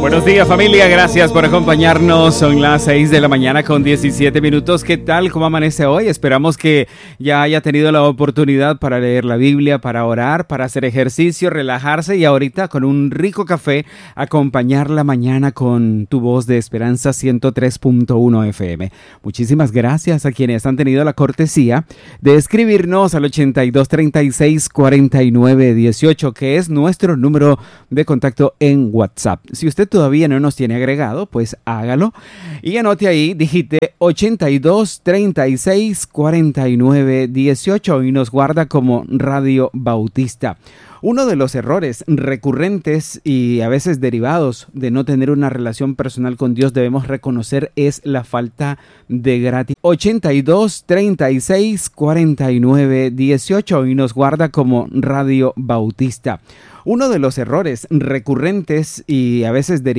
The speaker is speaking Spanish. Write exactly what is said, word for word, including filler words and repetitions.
Buenos días, familia, gracias por acompañarnos. Son las seis de la mañana con diecisiete minutos. ¿Qué tal? ¿Cómo amanece hoy? Esperamos que ya haya tenido la oportunidad para leer la Biblia, para orar, para hacer ejercicio, relajarse y ahorita con un rico café acompañar la mañana con tu voz de Esperanza ciento tres punto uno F M. Muchísimas gracias a quienes han tenido la cortesía de escribirnos al ochenta y dos, treinta y seis, cuarenta y nueve, dieciocho, que es nuestro número de contacto en WhatsApp. Si usted todavía no nos tiene agregado, pues hágalo y anote ahí, digite ochenta y dos, treinta y seis, cuarenta y nueve, dieciocho y nos guarda como Radio Bautista. Uno de los errores recurrentes y a veces derivados de no tener una relación personal con Dios debemos reconocer es la falta de gratitud. ochenta y dos, treinta y seis, cuarenta y nueve, dieciocho y nos guarda como Radio Bautista. Uno de los errores recurrentes y a veces derivados